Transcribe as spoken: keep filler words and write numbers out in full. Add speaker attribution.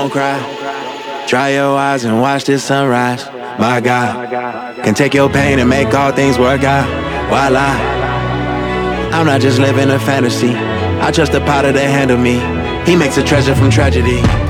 Speaker 1: don't cry. Dry your eyes and watch this sunrise. My God can take your pain and make all things work out. Voila, I'm not just living a fantasy. I trust the potter to handle me. He makes a treasure from tragedy.